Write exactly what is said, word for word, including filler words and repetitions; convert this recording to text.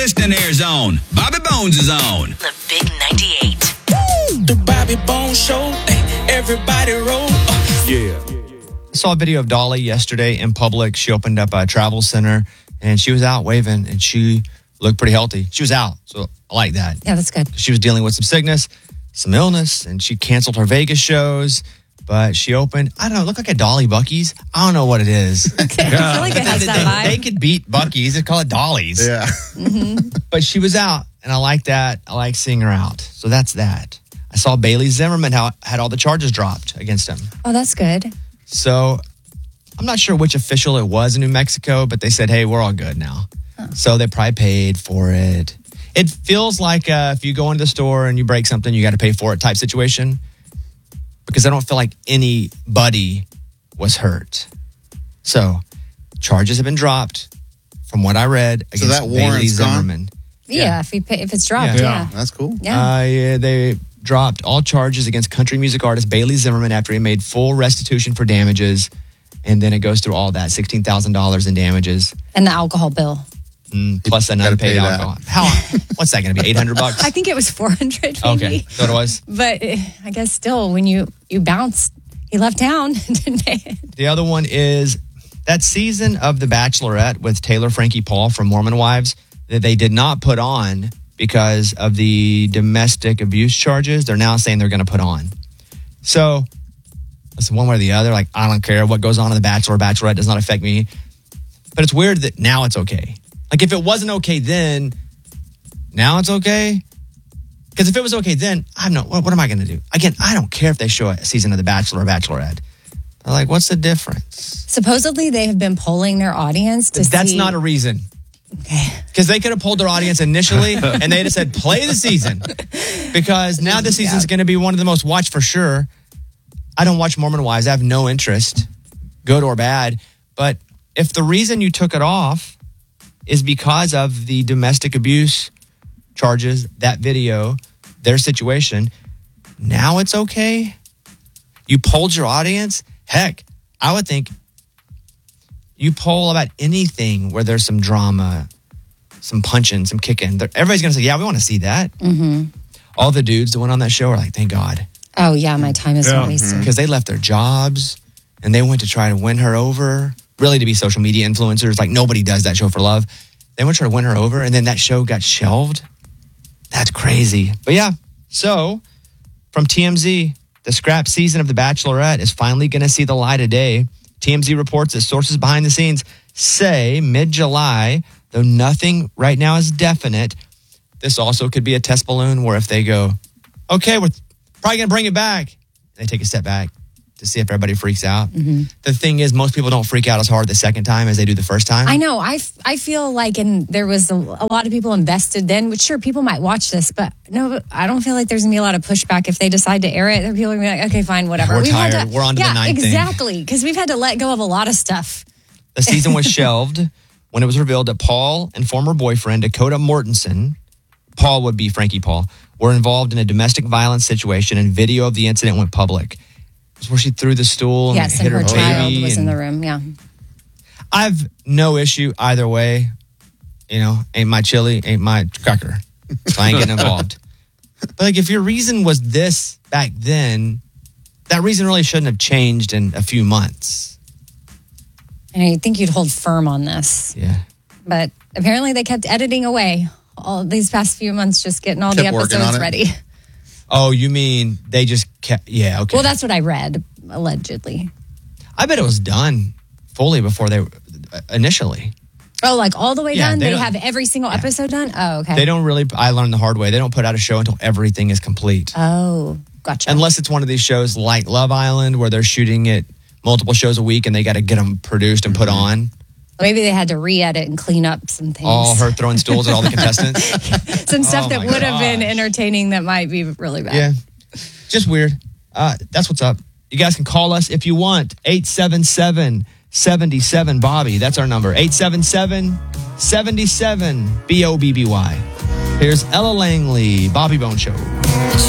Listening Air Zone. Bobby Bones is on. The Big ninety-eight. The Bobby Bones Show. Everybody roll. Uh. Yeah. I saw a video of Dolly yesterday in public. She opened up a travel center, and she was out waving, and she looked pretty healthy. She was out, so I like that. Yeah, that's good. She was dealing with some sickness, some illness, and she canceled her Vegas shows. But she opened, I don't know, it looked like a Dolly Buc-ee's. I don't know what it is. Okay. I feel like it has that They vibe. could beat Buc-ee's. They call it Dolly's. Yeah. But she was out, and I like that. I like seeing her out. So that's that. I saw Bailey Zimmerman how, had all the charges dropped against him. Oh, that's good. So I'm not sure which official it was in New Mexico, but they said, hey, we're all good now. Oh. So they probably paid for it. It feels like uh, if you go into the store and you break something, you got to pay for it type situation. Because I don't feel like anybody was hurt. So charges have been dropped from what I read against So that Bailey warrant's gone? Zimmerman. Yeah, Yeah. if you pay, if it's dropped, Yeah. yeah. That's cool. Yeah. Uh, yeah, they dropped all charges against country music artist Bailey Zimmerman after he made full restitution for damages. And then it goes through all that, sixteen thousand dollars in damages, And the alcohol bill. mm, plus an Gotta unpaid pay that. alcohol. How? What's that going to be, eight hundred bucks? I think it was four hundred maybe. Okay, so it was. But eh, I guess still, when you, you bounced, he left town and didn't pay it. The other one is that season of The Bachelorette with Taylor Frankie Paul from Mormon Wives that they did not put on because of the domestic abuse charges. They're now saying they're going to put on. So, listen, one way or the other, like, I don't care what goes on in The Bachelor or Bachelorette does not affect me. But it's weird that now it's okay. Like, if it wasn't okay then, now it's okay. Because if it was okay then, I don't know. What, what am I going to do? Again, I don't care if they show a season of The Bachelor or Bachelorette. They're like, what's the difference? Supposedly, they have been polling their audience to That's see. not a reason. Okay. Because they could have polled their audience initially and they'd have said, play the season. Because now this season's going to be one of the most watched for sure. I don't watch Mormon Wives. I have no interest, good or bad. But if the reason you took it off is because of the domestic abuse charges, that video, their situation, now it's okay? You polled your audience? Heck, I would think you poll about anything where there's some drama, some punching, some kicking. They're- Everybody's going to say, yeah, we want to see that. Mm-hmm. All the dudes that went on that show are like, thank God. Oh, yeah, my time is not wasted. Because they left their jobs and they went to try to win her over, really to be social media influencers. Like nobody does that show for love. They went to try to win her over and then that show got shelved. That's crazy. But yeah, so from T M Z, the scrap season of The Bachelorette is finally going to see the light of day. T M Z reports that sources behind the scenes say mid-July, though nothing right now is definite. This also could be a test balloon where if they go, okay, we're probably going to bring it back, they take a step back to see if everybody freaks out. Mm-hmm. The thing is, most people don't freak out as hard the second time as they do the first time. I know. I, f- I feel like in, there was a, a lot of people invested then, which sure, people might watch this, but no, I don't feel like there's going to be a lot of pushback if they decide to air it. There are people going to be like, okay, fine, whatever. We're We've had tired. To, We're on to the yeah, ninth thing. exactly. Because we've had to let go of a lot of stuff. The season was shelved when it was revealed that Paul and former boyfriend Dakota Mortensen, Paul would be Frankie Paul, were involved in a domestic violence situation and video of the incident went public. It was where she threw the stool and Yes, hit and her, her child baby. was in and the room. Yeah. I've no issue either way. You know, ain't my chili, ain't my cracker. So I ain't getting involved. But like if your reason was this back then, that reason really shouldn't have changed in a few months. And I think you'd hold firm on this. Yeah. But apparently they kept editing away all these past few months, just getting all Kept the working episodes on it. ready. Oh, you mean they just kept, yeah, okay. Well, that's what I read, allegedly. I bet it was done fully before they, initially. Oh, like all the way Yeah, done? they They, don't- have every single episode done? Oh, okay. They don't really, I learned the hard way. They don't put out a show until everything is complete. Oh, gotcha. Unless it's one of these shows like Love Island where they're shooting it multiple shows a week and they got to get them produced and put on. Maybe they had to re-edit and clean up some things. All her throwing stools at all the contestants. some stuff Oh, that my would have been gosh. entertaining that might be really bad. Yeah. Just weird. Uh, that's what's up. You guys can call us if you want. eight seven seven, seven seven, Bobby. That's our number. eight seven seven, seven seven, B O B B Y. Here's Ella Langley, Bobby Bone Show.